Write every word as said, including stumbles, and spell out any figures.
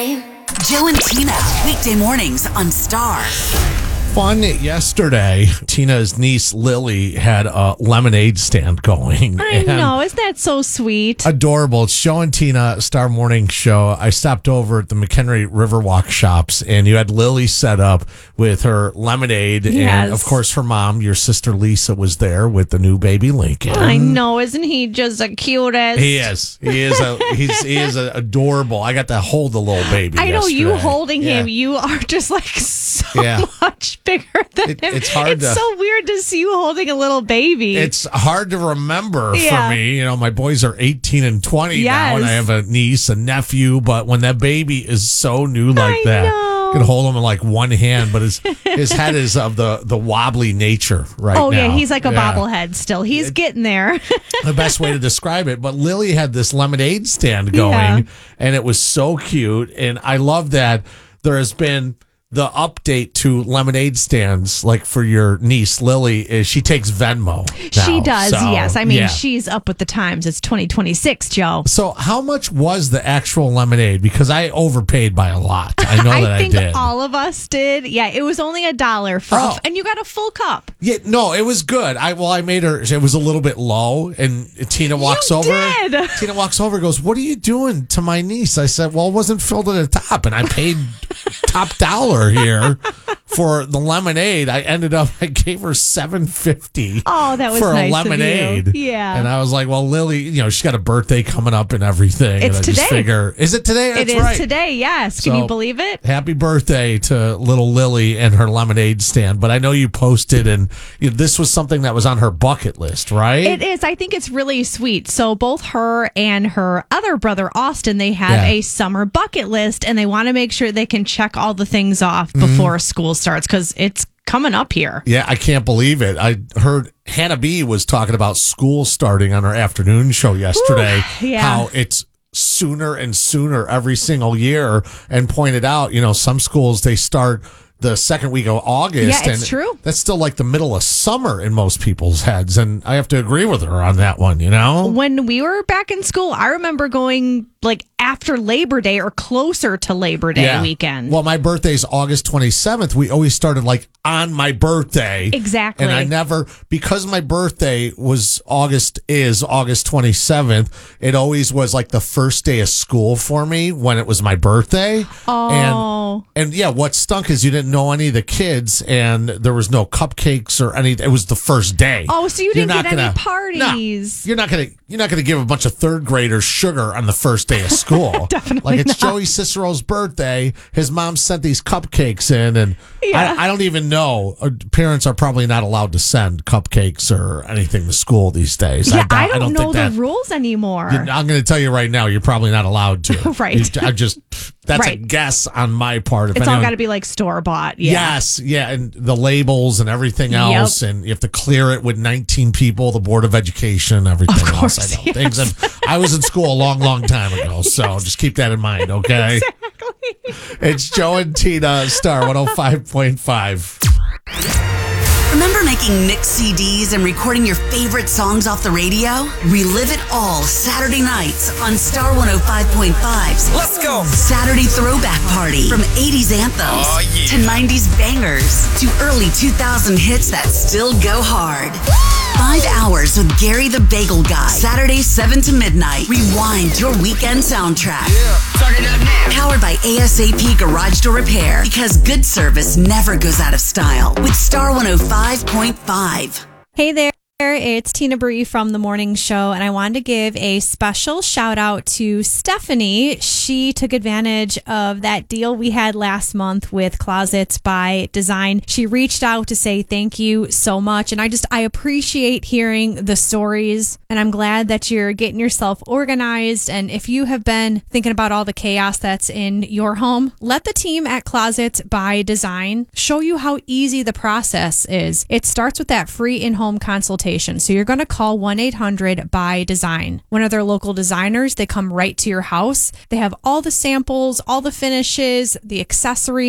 Joe and Tina, weekday mornings on Star. Fun yesterday. Tina's niece Lily had a lemonade stand going. I know, isn't that so sweet? Adorable. It's Joe and Tina Star Morning Show. I stopped over at the McHenry Riverwalk shops, and you had Lily set up with her lemonade, Yes. and of course her mom, your sister Lisa, was there with the new baby Lincoln. I know, isn't he just the cutest? He is. He is a. He's. He is a adorable. I got to hold the little baby. I know, you yesterday. holding Yeah. him, you are just like so Yeah. much bigger than It- him. it's hard It's to- so weird to see you holding a little baby. It's hard to remember Yeah. for me. You know, my boys are eighteen and twenty now, and I Yes. have a niece, a nephew. But when that baby is so new like I that, know. I can hold him in like one hand, but his his head is of the the wobbly nature right oh, now. yeah, he's like a Yeah. bobblehead still. He's getting there. The best way to describe it. But Lily had this lemonade stand going, Yeah. and it was so cute. And I love that there has been the update to lemonade stands, like for your niece Lily, is she takes Venmo. She now. does, So, yes. I mean, yeah. she's up with the times. It's twenty twenty-six, Joe. So how much was the actual lemonade? Because I overpaid by a lot. I know that I, think did. all of us did. Yeah, it was only a dollar for, Oh. and you got a full cup. Yeah, no, it was good. I well, I made her. It was a little bit low, and Tina walks You over. did. Tina walks over, and goes, "What are you doing to my niece?" I said, "Well, it wasn't filled to the top, and I paid top dollar here for the lemonade. I ended up, I gave her seven fifty. Oh, that was for nice a of you. lemonade. Yeah. and I was like, "Well, Lily, you know, she's got a birthday coming up and everything. It's and I just today. figure, is it today? That's It is right. today, yes. Can So- you believe it? Happy birthday to little Lily and her lemonade stand. But I know you posted, and you know, this was something that was on her bucket list, right? It is. I think it's really sweet. So both her and her other brother, Austin, they have Yeah. a summer bucket list, and they want to make sure they can check all the things off Mm-hmm. before school starts because it's coming up here. Yeah, I can't believe it. I heard Hannah B was talking about school starting on her afternoon show yesterday. yeah. How it's sooner and sooner every single year, and pointed out, you know, some schools they start the second week of August. Yeah, it's and true. That's still like the middle of summer in most people's heads, and I have to agree with her on that one. You know, When we were back in school, I remember going like after Labor Day or closer to Labor Day weekend. Well, my birthday's August twenty-seventh. We always started like on my birthday. Exactly. And I never, because my birthday was August, is August twenty-seventh, it always was like the first day of school for me when it was my birthday. Oh. And, and yeah, what stunk is you didn't know any of the kids, and there was no cupcakes or any, it was the first day. Oh, so you You're didn't not get any gonna- parties. No, you're not gonna you're not gonna give a bunch of third graders sugar on the first day of school. Definitely like it's not. Joey Cicero's birthday. His mom sent these cupcakes in, and Yeah. I, I don't even know. Uh, Parents are probably not allowed to send cupcakes or anything to school these days. Yeah, doubt- I don't, know think the that, rules anymore. I'm going to tell you right now, you're probably not allowed to. Right. You- I just that's a Right. guess on my part. If It's all anyone- got to be like store bought. Yeah. Yes, yeah, and the labels and everything Yep. else, and you have to clear it with nineteen people, the Board of Education, everything Of course, else. I know yes. things. And I was in school a long, long time ago, so just keep that in mind, okay? Exactly. It's Joe and Tina, Star one oh five point five. Remember making mix C Ds and recording your favorite songs off the radio? Relive it all Saturday nights on Star one oh five point five's Let's go. Saturday Throwback Party. From eighties anthems Oh, yeah. to nineties bangers to early two thousand hits that still go hard. Five hours with Gary the Bagel Guy. Saturday, seven to midnight. Rewind your weekend soundtrack. Turn it up now. Powered by A S A P Garage Door Repair. Because good service never goes out of style. With Star one oh five point five. Hey there, it's Tina Bree from The Morning Show, and I wanted to give a special shout out to Stephanie. She took advantage of that deal we had last month with Closets by Design. She reached out to say thank you so much, and I just, I appreciate hearing the stories, and I'm glad that you're getting yourself organized, and if you have been thinking about all the chaos that's in your home, let the team at Closets by Design show you how easy the process is. It starts with that free in-home consultation. So you're going to call one eight hundred by design. One of their local designers, they come right to your house. They have all the samples, all the finishes, the accessories.